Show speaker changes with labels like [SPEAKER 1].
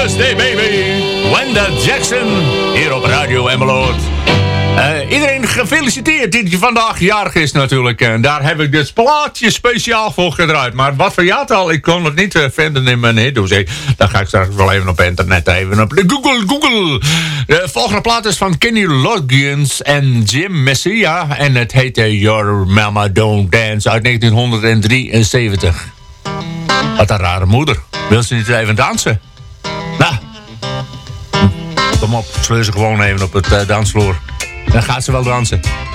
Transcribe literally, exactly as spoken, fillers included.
[SPEAKER 1] Birthday Baby, Wanda Jackson, hier op Radio Emmeloord. Uh, iedereen gefeliciteerd die vandaag jarig is natuurlijk. En daar heb ik dit plaatje speciaal voor gedraaid. Maar wat voor jaartal, ik kon het niet uh, vinden in mijn hitdossier. Dan ga ik straks wel even op internet, even op de Google, Google. De volgende plaat is van Kenny Loggins en Jim Messina. En het heet uh, Your Mama Don't Dance uit negentien drieënzeventig. Wat een rare moeder. Wil ze niet even dansen? Nou, kom op, sleur ze gewoon even op het uh, dansvloer. Dan gaat ze wel dansen.